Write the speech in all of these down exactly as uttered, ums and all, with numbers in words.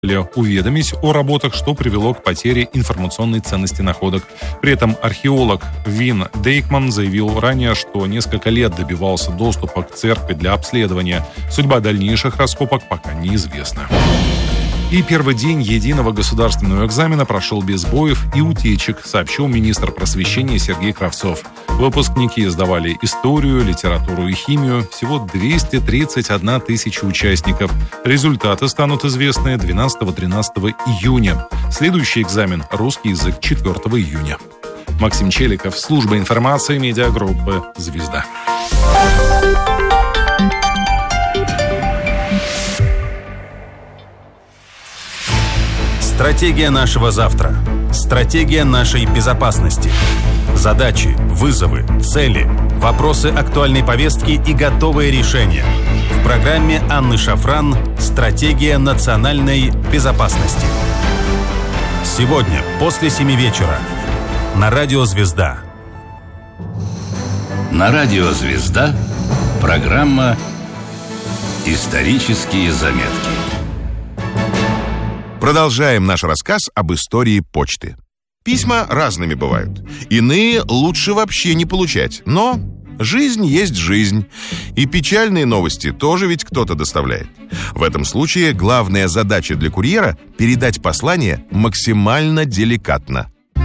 уведомить о работах, что привело к потере информационной ценности находок. При этом археолог Вин Дейкман заявил ранее, что несколько лет добивался доступа к церкви для обследования. Судьба дальнейших раскопок пока неизвестна. И первый день единого государственного экзамена прошел без сбоев и утечек, сообщил министр просвещения Сергей Кравцов. Выпускники сдавали историю, литературу и химию. Всего двести тридцать одна тысяча участников. Результаты станут известны двенадцатого-тринадцатого июня. Следующий экзамен – русский язык четвёртого июня. Максим Челиков, служба информации, медиагруппы «Звезда». Стратегия нашего завтра. Стратегия нашей безопасности. Задачи, вызовы, цели, вопросы актуальной повестки и готовые решения. В программе Анны Шафран «Стратегия национальной безопасности». Сегодня после семи вечера на радио «Звезда». На радио «Звезда» программа «Исторические заметки». Продолжаем наш рассказ об истории почты. Письма разными бывают. Иные лучше вообще не получать. Но жизнь есть жизнь. И печальные новости тоже ведь кто-то доставляет. В этом случае главная задача для курьера – передать послание максимально деликатно.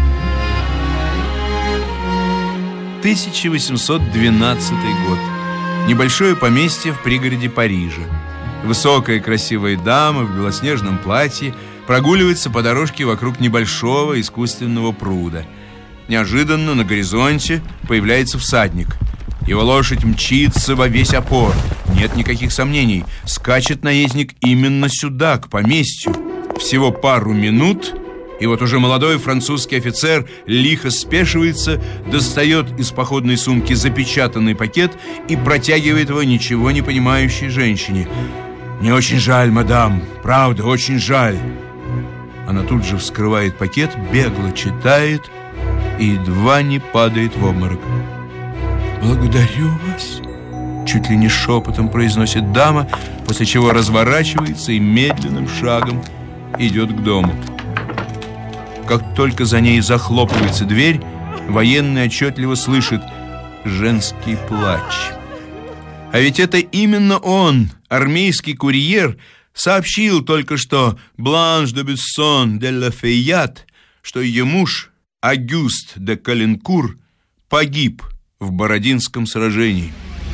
тысяча восемьсот двенадцатый год. Небольшое поместье в пригороде Парижа. Высокая красивая дама в белоснежном платье прогуливается по дорожке вокруг небольшого искусственного пруда. Неожиданно на горизонте появляется всадник. Его лошадь мчится во весь опор. Нет никаких сомнений, скачет наездник именно сюда, к поместью. Всего пару минут, и вот уже молодой французский офицер лихо спешивается, достает из походной сумки запечатанный пакет и протягивает его ничего не понимающей женщине. «Мне очень жаль, мадам, правда, очень жаль». Она тут же вскрывает пакет, бегло читает и едва не падает в обморок. «Благодарю вас», — чуть ли не шепотом произносит дама, после чего разворачивается и медленным шагом идет к дому. Как только за ней захлопывается дверь, военный отчетливо слышит женский плач. А ведь это именно он, армейский курьер, сообщил только что Бланш де Бюссон де ла Фейят, что ее муж Агюст де Калинкур погиб в Бородинском сражении.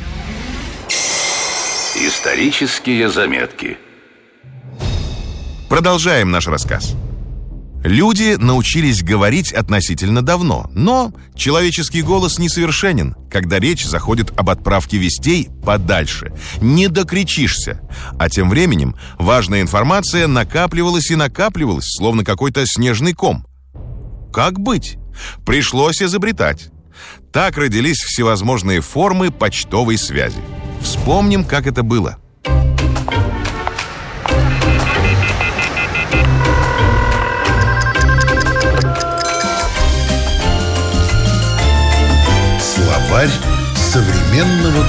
Исторические заметки. Продолжаем наш рассказ. Люди научились говорить относительно давно, но человеческий голос несовершенен, когда речь заходит об отправке вестей подальше. Не докричишься. А тем временем важная информация накапливалась и накапливалась, словно какой-то снежный ком. Как быть? Пришлось изобретать. Так родились всевозможные формы почтовой связи. Вспомним, как это было. Словарь современного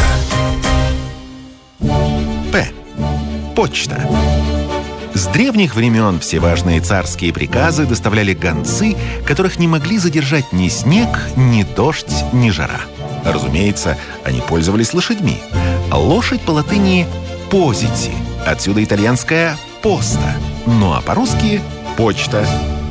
города. П. Почта. С древних времен все важные царские приказы доставляли гонцы, которых не могли задержать ни снег, ни дождь, ни жара. Разумеется, они пользовались лошадьми. Лошадь по латыни «позити», отсюда итальянская «поста», ну а по-русски «почта».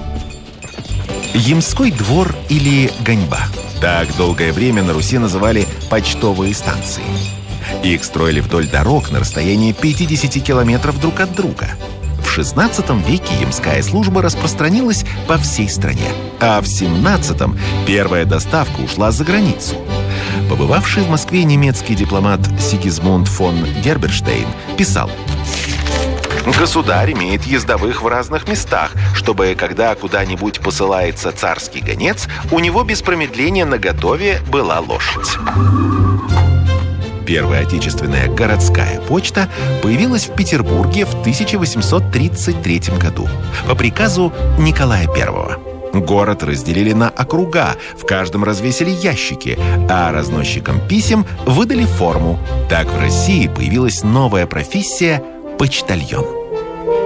Ямской двор или гоньба. Так долгое время на Руси называли почтовые станции. Их строили вдоль дорог на расстоянии пятьдесят километров друг от друга. В шестнадцатом веке ямская служба распространилась по всей стране, а в семнадцатом первая доставка ушла за границу. Побывавший в Москве немецкий дипломат Сигизмунд фон Герберштейн писал: «Государь имеет ездовых в разных местах, чтобы, когда куда-нибудь посылается царский гонец, у него без промедления наготове была лошадь». Первая отечественная городская почта появилась в Петербурге в тысяча восемьсот тридцать третьем году по приказу Николая Первого. Город разделили на округа, в каждом развесили ящики, а разносчикам писем выдали форму. Так в России появилась новая профессия – почтальон.